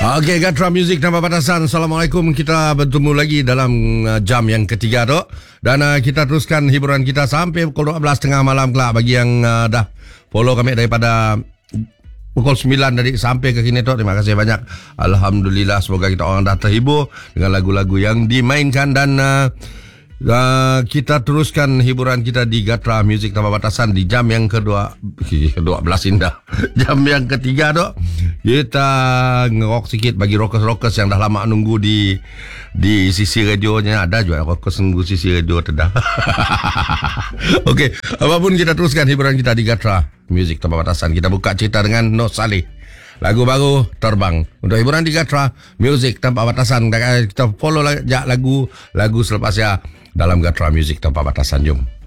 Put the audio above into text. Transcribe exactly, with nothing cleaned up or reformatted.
Okey, Gatra Music tanpa batasan. Assalamualaikum. Kita bertemu lagi dalam uh, jam yang ketiga tu. Dan uh, kita teruskan hiburan kita sampai pukul dua belas tiga puluh malam kelak. Bagi yang uh, dah follow kami daripada pukul sembilan tadi sampai ke kini tu, terima kasih banyak. Alhamdulillah, semoga kita orang dah terhibur dengan lagu-lagu yang dimainkan. Dan uh, Uh, kita teruskan hiburan kita di Gatra Music tanpa batasan di jam yang kedua dua belas indah. Jam yang ketiga tu kita ngerok sikit bagi rockers-rockers yang dah lama nunggu di di sisi radionya. Ada juga rockers nunggu sisi radio tedah. Okey, apapun kita teruskan hiburan kita di Gatra Music tanpa batasan. Kita buka cerita dengan Noh Saleh. Lagu baru terbang untuk hiburan di Gatra Music tanpa batasan. Kita follow lagu lagu selepasnya dalam Gatra Music tanpa batasan. Jom.